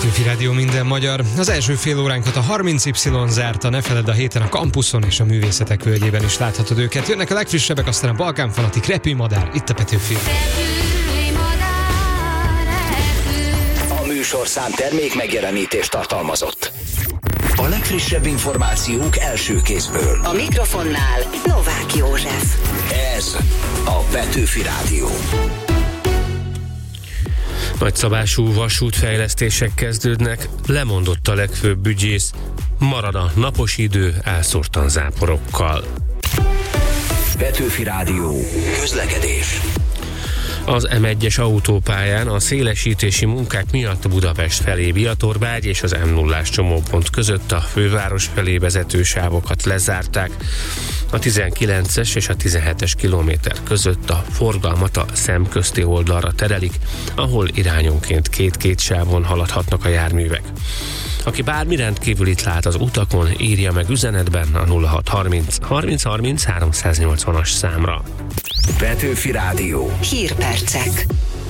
Petőfi Rádió minden magyar. Az első fél óránkat a 30Y zárta, ne feledd, a héten a Kampuszon és a Művészetek Völgyében is láthatod őket. Jönnek a legfrissebbek, aztán a Balkán Fanatik, Repülmadár, itt a Petőfi. A műsorszám termék megjelenítést tartalmazott. A legfrissebb információk első kézből. A mikrofonnál Novák József. Ez a Petőfi Rádió. Nagyszabású vasútfejlesztések kezdődnek, lemondott a legfőbb ügyész, marad a napos idő elszórtan záporokkal. Petőfi Rádió. Közlekedés. Az M1-es autópályán a szélesítési munkák miatt Budapest felé Viatorbágy és az M0-ás csomópont között a főváros felé vezető sávokat lezárták. A 19-es és a 17-es kilométer között a forgalmat a szemközti oldalra terelik, ahol irányonként két sávon haladhatnak a járművek. Aki bármi rendkívülit lát az utakon, írja meg üzenetben a 0630 30 30 380-as számra. Petőfi Rádió. Hírpercek.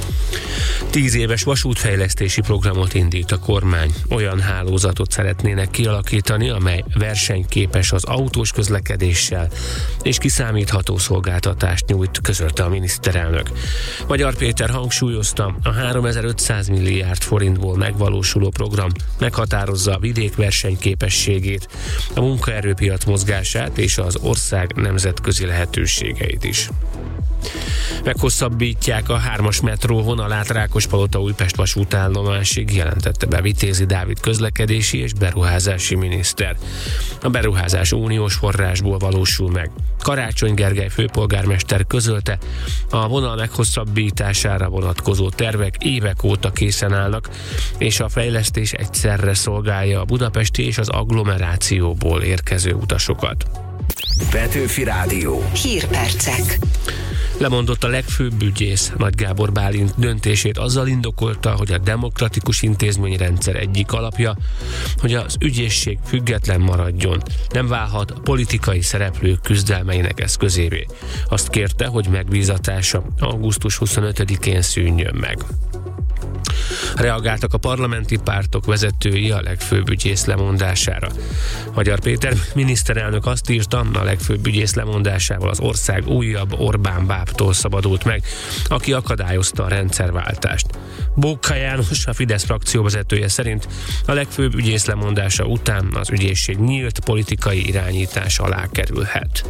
10 éves vasútfejlesztési programot indít a kormány. Olyan hálózatot szeretnének kialakítani, amely versenyképes az autós közlekedéssel és kiszámítható szolgáltatást nyújt, közölte a miniszterelnök. Magyar Péter hangsúlyozta, a 3500 milliárd forintból megvalósuló program meghatározza a vidék versenyképességét, a munkaerőpiac mozgását és az ország nemzetközi lehetőségeit is. Meghosszabbítják a 3-as metró vonalát Rákospalota-Újpest vasútállomásig, jelentette be Vitézi Dávid közlekedési és beruházási miniszter. A beruházás uniós forrásból valósul meg. Karácsony Gergely főpolgármester közölte, a vonal meghosszabbítására vonatkozó tervek évek óta készen állnak, és a fejlesztés egyszerre szolgálja a budapesti és az agglomerációból érkező utasokat. Petőfi Rádió. Hírpercek. Lemondott a legfőbb ügyész. Nagy Gábor Bálint döntését azzal indokolta, hogy a demokratikus intézményrendszer egyik alapja, hogy az ügyészség független maradjon, nem válhat politikai szereplők küzdelmeinek eszközévé. Azt kérte, hogy megbízatása augusztus 25-én szűnjön meg. Reagáltak a parlamenti pártok vezetői a legfőbb ügyész lemondására. Magyar Péter miniszterelnök azt írta, a legfőbb ügyész lemondásával az ország újabb Orbán bábtól szabadult meg, aki akadályozta a rendszerváltást. Bóka János, a Fidesz frakcióvezetője szerint a legfőbb ügyész lemondása után az ügyészség nyílt politikai irányítás alá kerülhet.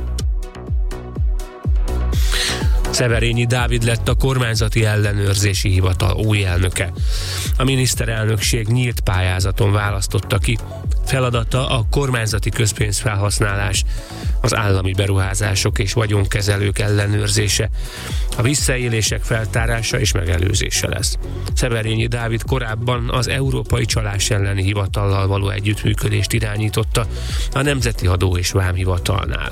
Szeverényi Dávid lett a kormányzati ellenőrzési hivatal új elnöke. A miniszterelnökség nyílt pályázaton választotta ki. Feladata a kormányzati közpénzfelhasználás, az állami beruházások és vagyonkezelők ellenőrzése, a visszaélések feltárása és megelőzése lesz. Szeverényi Dávid korábban az Európai Csalás elleni hivatallal való együttműködést irányította a Nemzeti Adó és Vámhivatalnál.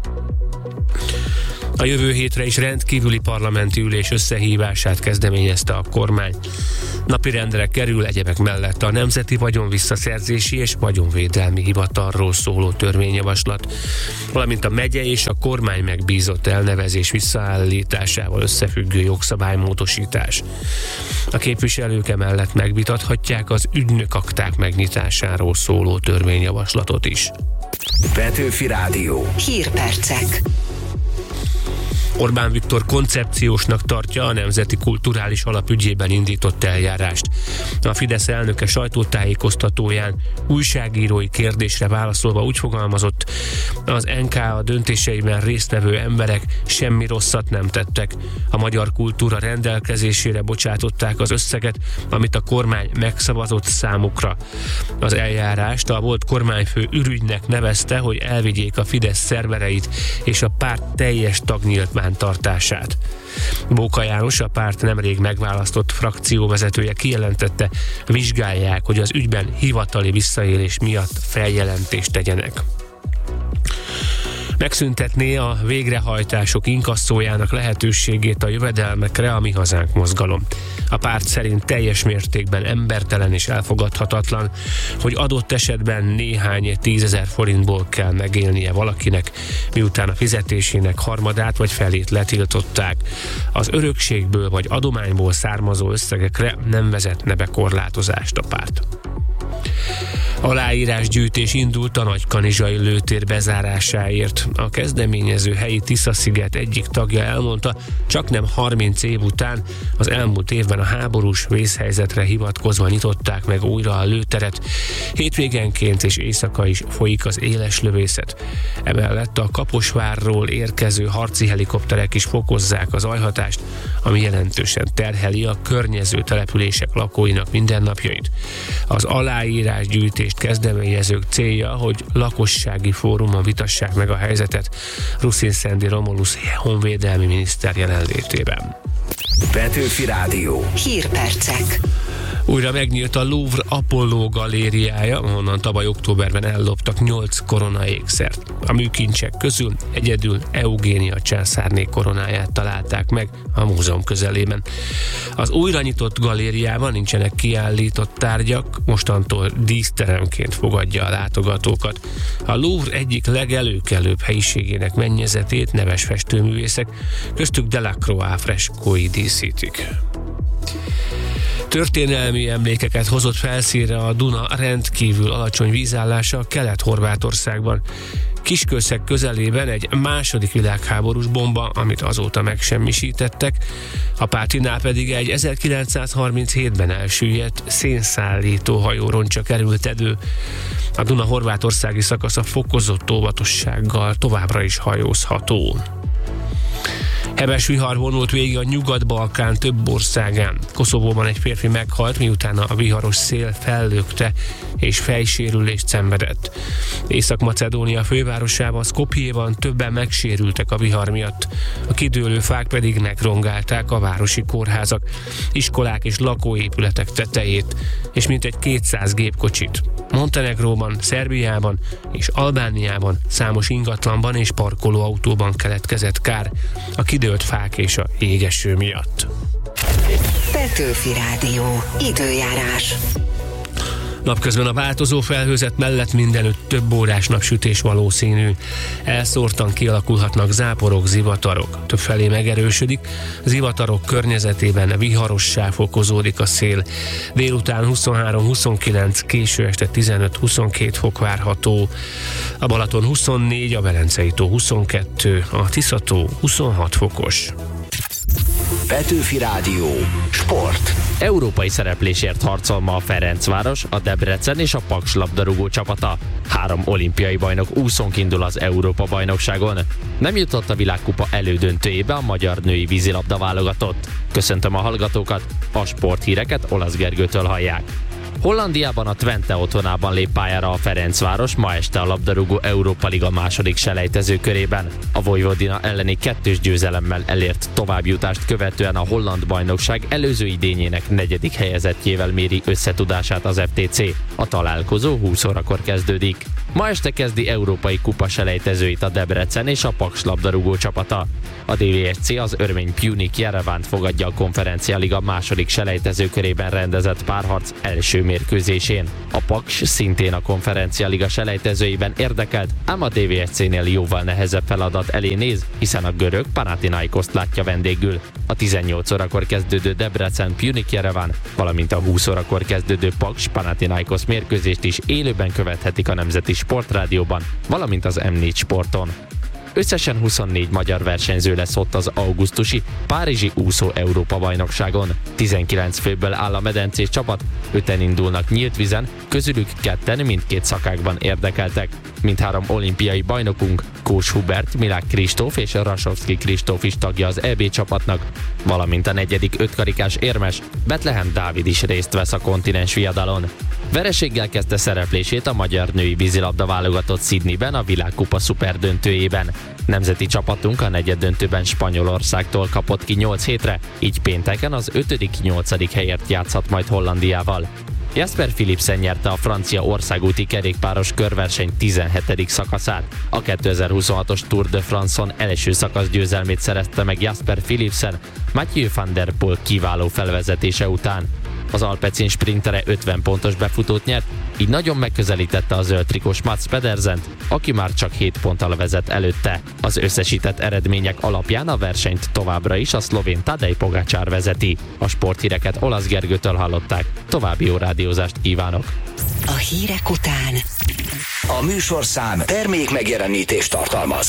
A jövő hétre is rendkívüli parlamenti ülés összehívását kezdeményezte a kormány. Napirendre kerül egyebek mellett a Nemzeti Vagyonvisszaszerzési és Vagyonvédelmi Hivatalról szóló törvényjavaslat, valamint a megye és a kormány megbízott elnevezés visszaállításával összefüggő jogszabálymódosítás. A képviselők emellett megvitathatják az ügynökakták megnyitásáról szóló törvényjavaslatot is. Petőfi Rádió. Hírpercek. Orbán Viktor koncepciósnak tartja a Nemzeti Kulturális Alap ügyében indított eljárást. A Fidesz elnöke sajtótájékoztatóján újságírói kérdésre válaszolva úgy fogalmazott, az NKA döntéseiben résztvevő emberek semmi rosszat nem tettek. A magyar kultúra rendelkezésére bocsátották az összeget, amit a kormány megszavazott számukra. Az eljárást a volt kormányfő ürügynek nevezte, hogy elvigyék a Fidesz szervereit és a párt teljes tagnyilvántartását. Bóka János, a párt nemrég megválasztott frakcióvezetője kijelentette, vizsgálják, hogy az ügyben hivatali visszaélés miatt feljelentést tegyenek. Megszüntetné a végrehajtások inkasszójának lehetőségét a jövedelmekre a Mi Hazánk mozgalom. A párt szerint teljes mértékben embertelen és elfogadhatatlan, hogy adott esetben néhány 10 000 forintból kell megélnie valakinek, miután a fizetésének harmadát vagy felét letiltották. Az örökségből vagy adományból származó összegekre nem vezetne be korlátozást a párt. Aláírásgyűjtés indult a Nagykanizsai lőtér bezárásáért. A kezdeményező helyi Tisza-sziget egyik tagja elmondta, csaknem 30 év után az elmúlt évben a háborús vészhelyzetre hivatkozva nyitották meg újra a lőteret. Hétvégenként és éjszaka is folyik az éles lövészet. Emellett a Kaposvárról érkező harci helikopterek is fokozzák az zajhatást, ami jelentősen terheli a környező települések lakóinak mindennapjait. Az aláírásgyűjtést kezdeményezők célja, hogy lakossági fórumon vitassák meg a helyzetet Ruszin Szendi Romulusz honvédelmi miniszter jelenlétében. Petőfi Rádió. Hírpercek. Újra megnyílt a Louvre Apollo galériája, ahonnan tavaly októberben elloptak 8 koronaékszert. A műkincsek közül egyedül Eugénia császárné koronáját találták meg a múzeum közelében. Az újra nyitott galériában nincsenek kiállított tárgyak, mostantól díszteremként fogadja a látogatókat. A Louvre egyik legelőkelőbb helyiségének mennyezetét neves festőművészek, köztük Delacroix freskói díszítik. Történelmi emlékeket hozott felszínre a Duna rendkívül alacsony vízállása Kelet-Horvátországban. Kiskőszeg közelében egy második világháborús bomba, amit azóta megsemmisítettek, a Pátinál pedig egy 1937-ben elsüllyedt szénszállító hajó roncsa került elő. A Duna horvátországi szakasza fokozott óvatossággal továbbra is hajózható. Heves vihar vonult végig a Nyugat-Balkán több országán. Koszovóban egy férfi meghalt, miután a viharos szél fellökte és fejsérülést szenvedett. Észak-Macedónia fővárosában, Skopjéban többen megsérültek a vihar miatt. A kidőlő fák pedig megrongálták a városi kórházak, iskolák és lakóépületek tetejét, és mintegy 200 gépkocsit. Montenegróban, Szerbiában és Albániában számos ingatlanban és parkolóautóban keletkezett kár a kidőlt fák és a jégeső miatt. Petőfi Rádió. Időjárás. Napközben a változó felhőzet mellett mindenütt több órás napsütés valószínű. Elszórtan kialakulhatnak záporok, zivatarok. Többfelé megerősödik. Zivatarok környezetében viharossá fokozódik a szél. Délután 23-29, késő este 15-22 fok várható. A Balaton 24, a Velencei tó 22, a Tisza-tó 26 fokos. Petőfi Rádió. Sport. Európai szereplésért harcol ma a Ferencváros, a Debrecen és a Paks labdarúgó csapata. 3 olimpiai bajnok úszónk indul az Európa-bajnokságon. Nem jutott a világkupa elődöntőjébe a magyar női vízilabda válogatott. Köszöntöm a hallgatókat, a sporthíreket Olasz Gergőtől hallják. Hollandiában a Twente otthonában lép pályára a Ferencváros ma este a labdarúgó Európa Liga második selejtező körében. A Vojvodina elleni 2-2 győzelemmel elért továbbjutást követően a holland bajnokság előző idényének 4. helyezettjével méri összetudását az FTC. A találkozó 20 órakor kezdődik. Ma este kezdi európai kupa selejtezőit a Debrecen és a Paks labdarúgó csapata. A DVSC az örmény Pjunik Jerevánt fogadja a Konferencia Liga második selejtező körében rendezett párharc első mérkőzésén. A Paks szintén a Konferencia Liga selejtezőiben érdekelt, ám a DVSC-nél jóval nehezebb feladat elé néz, hiszen a görög Panathinaikoszt látja vendégül. A 18 órakor kezdődő Debrecen Pjunik Jereván, valamint a 20 órakor kezdődő Paks Panathinaikos mérkőzést is élőben követhetik a Nemzeti Sportrádióban, valamint az M4 Sporton. Összesen 24 magyar versenyző lesz ott az augusztusi párizsi úszó Európa-bajnokságon. 19 főből áll a medencés csapat, 5-en indulnak nyílt vízen, közülük 2-en mindkét szakákban érdekeltek. Mindhárom olimpiai bajnokunk, Kós Hubert, Milák Kristóf és Rasovszki Kristóf is tagja az EB csapatnak, valamint a 4. ötkarikás érmes, Betlehem Dávid is részt vesz a kontinens viadalon. Vereséggel kezdte szereplését a magyar női vízilabda válogatott Sydneyben a világkupa szuperdöntőjében. Nemzeti csapatunk a negyeddöntőben Spanyolországtól kapott ki 8 hétre, így pénteken az 5.-8. helyért játszhat majd Hollandiával. Jasper Philipsen nyerte a francia országúti kerékpáros körverseny 17. szakaszát. A 2026-os Tour de France-on első szakasz győzelmét szerezte meg Jasper Philipsen, Mathieu van der Poel kiváló felvezetése után. Az Alpecin sprintere 50 pontos befutót nyert, így nagyon megközelítette a zöld trikós Mats Pedersent, aki már csak 7 ponttal vezet előtte. Az összesített eredmények alapján a versenyt továbbra is a szlovén Tadej Pogačar vezeti. A sporthíreket Olasz Gergőtől hallották. További jó rádiózást kívánok! A hírek után A műsorszám termék megjelenítést tartalmaz.